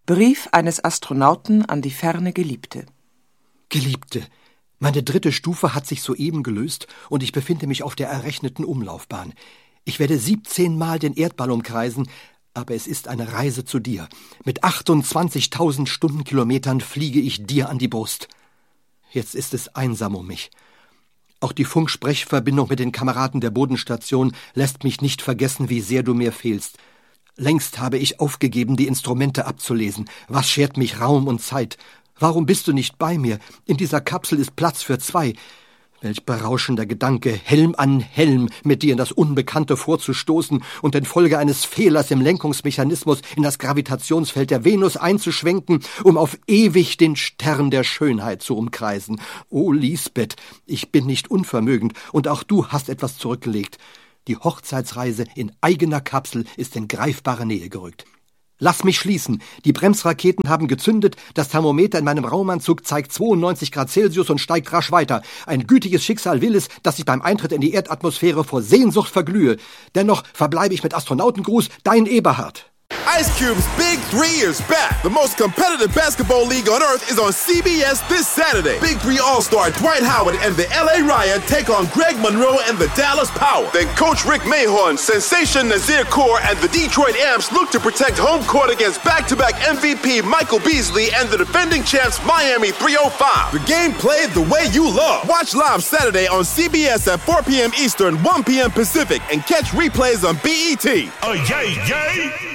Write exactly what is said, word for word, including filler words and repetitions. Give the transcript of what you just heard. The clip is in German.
Brief eines Astronauten an die ferne Geliebte. Geliebte, meine dritte Stufe hat sich soeben gelöst und ich befinde mich auf der errechneten Umlaufbahn. Ich werde siebzehn Mal den Erdball umkreisen, aber es ist eine Reise zu dir. Mit achtundzwanzigtausend Stundenkilometern fliege ich dir an die Brust. Jetzt ist es einsam um mich. Auch die Funksprechverbindung mit den Kameraden der Bodenstation lässt mich nicht vergessen, wie sehr du mir fehlst. Längst habe ich aufgegeben, die Instrumente abzulesen. Was schert mich Raum und Zeit? Warum bist du nicht bei mir? In dieser Kapsel ist Platz für zwei. Welch berauschender Gedanke, Helm an Helm mit dir in das Unbekannte vorzustoßen und infolge eines Fehlers im Lenkungsmechanismus in das Gravitationsfeld der Venus einzuschwenken, um auf ewig den Stern der Schönheit zu umkreisen. O Lisbeth, ich bin nicht unvermögend und auch du hast etwas zurückgelegt. Die Hochzeitsreise in eigener Kapsel ist in greifbare Nähe gerückt. Lass mich schließen. Die Bremsraketen haben gezündet, das Thermometer in meinem Raumanzug zeigt zweiundneunzig Grad Celsius und steigt rasch weiter. Ein gütiges Schicksal will es, dass ich beim Eintritt in die Erdatmosphäre vor Sehnsucht verglühe. Dennoch verbleibe ich mit Astronautengruß, dein Eberhard. Ice Cube's Big Three is back. The most competitive basketball league on earth is on C B S this Saturday. Big Three All-Star Dwight Howard and the L A Riot take on Greg Monroe and the Dallas Power. Then Coach Rick Mahorn, Sensation Nazir Kaur, and the Detroit Amps look to protect home court against back-to-back M V P Michael Beasley and the defending champs Miami three oh five. The game played the way you love. Watch live Saturday on C B S at four p.m. Eastern, one p.m. Pacific, and catch replays on B E T. Oh, yay, yay!